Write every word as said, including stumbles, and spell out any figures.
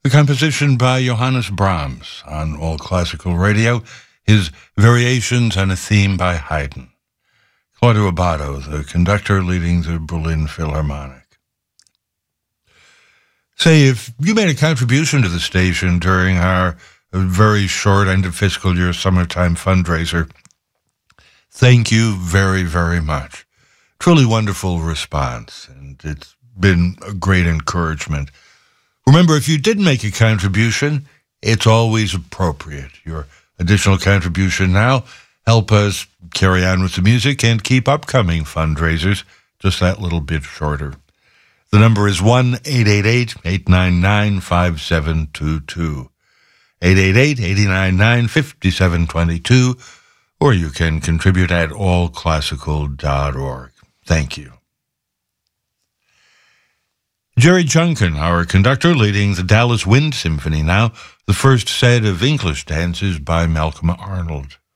The composition by Johannes Brahms on All Classical Radio, his variations on a theme by Haydn. Claudio Abbado, the conductor leading the Berlin Philharmonic. Say, if you made a contribution to the station during our very short end of fiscal year summertime fundraiser, thank you very, very much. Truly wonderful response, and it's been a great encouragement. Remember, if you did make a contribution, it's always appropriate. Your additional contribution now help us carry on with the music and keep upcoming fundraisers just that little bit shorter. The number is one eight eight eight, eight nine nine, five seven two two. eight eight eight, eight nine nine, five seven two two, or you can contribute at all classical dot org. Thank you. Jerry Junkin, our conductor, leading the Dallas Wind Symphony now, the first set of English dances by Malcolm Arnold.